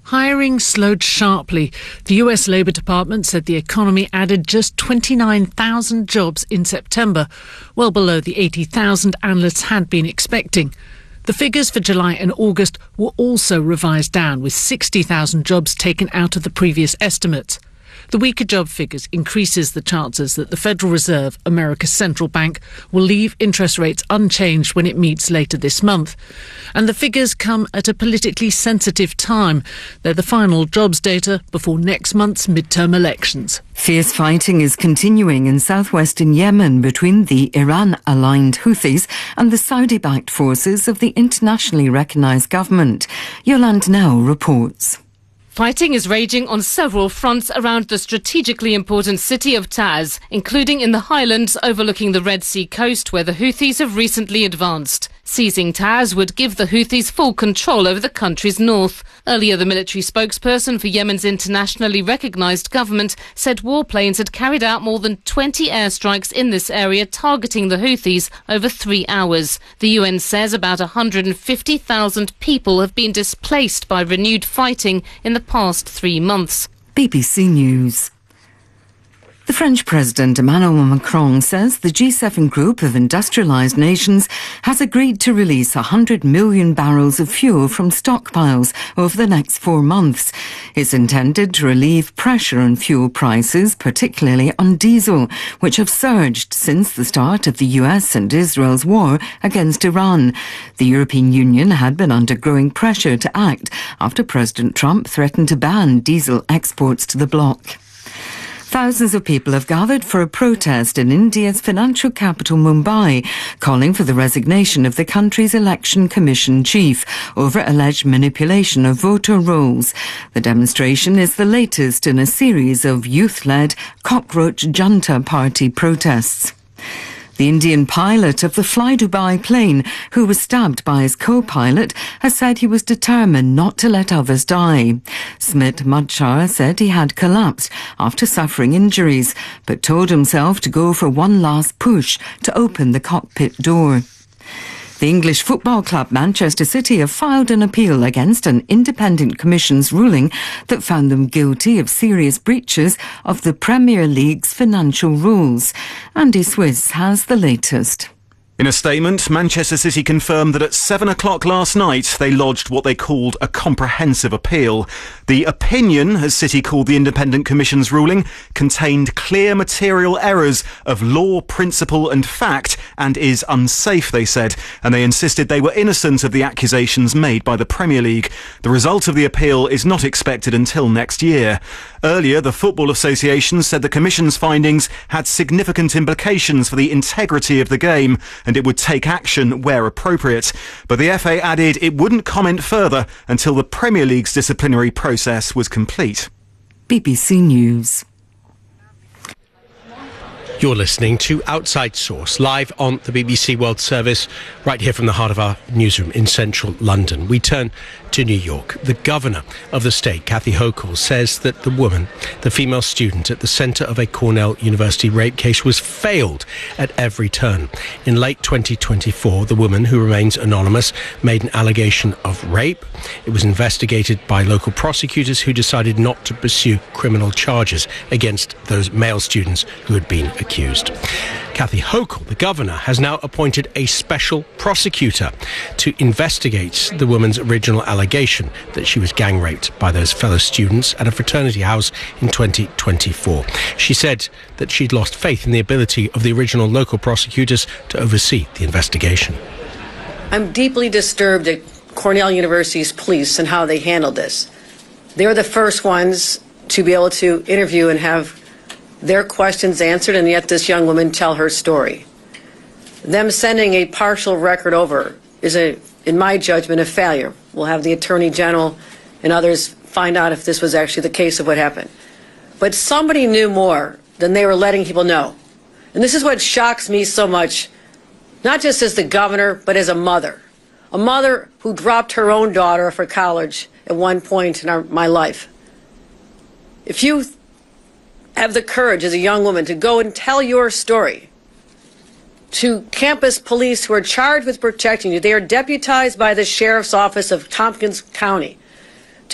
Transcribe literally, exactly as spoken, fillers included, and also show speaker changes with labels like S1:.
S1: Hiring slowed sharply. The U S Labour Department said the economy added just twenty-nine thousand jobs in September, well below the eighty thousand analysts had been expecting. The figures for July and August were also revised down, with sixty thousand jobs taken out of the previous estimates. The weaker job figures increases the chances that the Federal Reserve, America's central bank, will leave interest rates unchanged when it meets later this month. And the figures come at a politically sensitive time. They're the final jobs data before next month's midterm elections.
S2: Fierce fighting is continuing in southwestern Yemen between the Iran-aligned Houthis and the Saudi-backed forces of the internationally recognised government. Yolande Nell reports.
S3: Fighting is raging on several fronts around the strategically important city of Taiz, including in the highlands overlooking the Red Sea coast, where the Houthis have recently advanced. Seizing Taiz would give the Houthis full control over the country's north. Earlier, the military spokesperson for Yemen's internationally recognised government said warplanes had carried out more than twenty airstrikes in this area, targeting the Houthis over three hours. The U N says about one hundred fifty thousand people have been displaced by renewed fighting in the past three months.
S2: B B C News. The French President Emmanuel Macron says the G seven group of industrialised nations has agreed to release one hundred million barrels of fuel from stockpiles over the next four months. It's intended to relieve pressure on fuel prices, particularly on diesel, which have surged since the start of the U S and Israel's war against Iran. The European Union had been under growing pressure to act after President Trump threatened to ban diesel exports to the bloc. Thousands of people have gathered for a protest in India's financial capital Mumbai, calling for the resignation of the country's election commission chief over alleged manipulation of voter rolls. The demonstration is the latest in a series of youth-led cockroach junta party protests. The Indian pilot of the Fly Dubai plane, who was stabbed by his co-pilot, has said he was determined not to let others die. Smit Madchar said he had collapsed after suffering injuries, but told himself to go for one last push to open the cockpit door. The English football club Manchester City have filed an appeal against an independent commission's ruling that found them guilty of serious breaches of the Premier League's financial rules. Andy Swiss has the latest.
S4: In a statement, Manchester City confirmed that at seven o'clock last night they lodged what they called a comprehensive appeal. The opinion, as City called the Independent Commission's ruling, contained clear material errors of law, principle and fact and is unsafe, they said, and they insisted they were innocent of the accusations made by the Premier League. The result of the appeal is not expected until next year. Earlier, the Football Association said the Commission's findings had significant implications for the integrity of the game and it would take action where appropriate. But the F A added it wouldn't comment further until the Premier League's disciplinary process was complete.
S2: B B C News.
S5: You're listening to Outside Source, live on the B B C World Service, right here from the heart of our newsroom in central London. We turn to New York. The governor of the state, Kathy Hochul, says that the woman, the female student at the centre of a Cornell University rape case, was failed at every turn. In late twenty twenty-four, the woman, who remains anonymous, made an allegation of rape. It was investigated by local prosecutors who decided not to pursue criminal charges against those male students who had been accused. Kathy Hochul, the governor, has now appointed a special prosecutor to investigate the woman's original allegation that she was gang raped by those fellow students at a fraternity house in twenty twenty-four. She said that she'd lost faith in the ability of the original local prosecutors to oversee the investigation.
S6: I'm deeply disturbed at Cornell University's police and how they handled this. They were the first ones to be able to interview and have their questions answered, and yet this young woman tell her story. Them sending a partial record over is, a, in my judgment, a failure. We'll have the Attorney General and others find out if this was actually the case of what happened. But somebody knew more than they were letting people know. And this is what shocks me so much, not just as the governor, but as a mother. A mother who dropped her own daughter for college at one point in our, my life. If you have the courage as a young woman to go and tell your story to campus police who are charged with protecting you, they are deputized by the Sheriff's Office of Tompkins County.